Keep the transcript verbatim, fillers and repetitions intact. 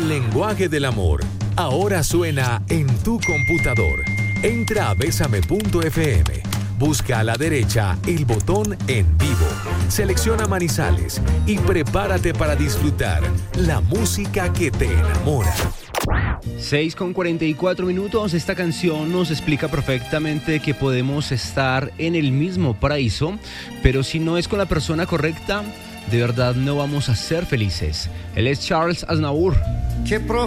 El lenguaje del amor ahora suena en tu computador. Entra a bésame punto efe eme. Busca a la derecha el botón En Vivo. Selecciona Manizales y prepárate para disfrutar la música que te enamora. seis con cuarenta y cuatro minutos. Esta canción nos explica perfectamente que podemos estar en el mismo paraíso, pero si no es con la persona correcta, de verdad no vamos a ser felices. Él es Charles Aznavour. Qué